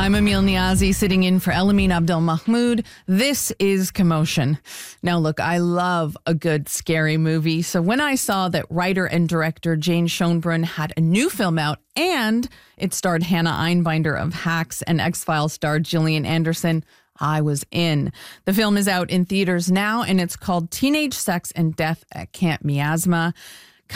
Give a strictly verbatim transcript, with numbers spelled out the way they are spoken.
I'm Emil Niazi, sitting in for Elamin Abdel Mahmoud. This is Commotion. Now, look, I love a good scary movie. So when I saw that writer and director Jane Schoenbrunn had a new film out and it starred Hannah Einbinder of Hacks and X-Files star Gillian Anderson, I was in. The film is out in theaters now, and it's called Teenage Sex and Death at Camp Miasma.